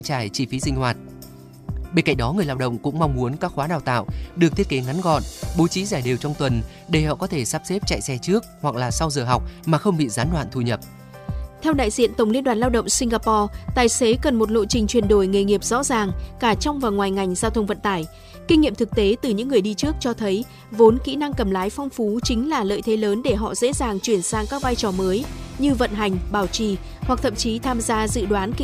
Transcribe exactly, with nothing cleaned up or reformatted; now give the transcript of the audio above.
trải chi phí sinh hoạt. Bên cạnh đó, người lao động cũng mong muốn các khóa đào tạo được thiết kế ngắn gọn, bố trí rải đều trong tuần để họ có thể sắp xếp chạy xe trước hoặc là sau giờ học mà không bị gián đoạn thu nhập. Theo đại diện Tổng Liên đoàn Lao động Singapore, tài xế cần một lộ trình chuyển đổi nghề nghiệp rõ ràng cả trong và ngoài ngành giao thông vận tải. Kinh nghiệm thực tế từ những người đi trước cho thấy, vốn kỹ năng cầm lái phong phú chính là lợi thế lớn để họ dễ dàng chuyển sang các vai trò mới như vận hành, bảo trì hoặc thậm chí tham gia dự đoán kịch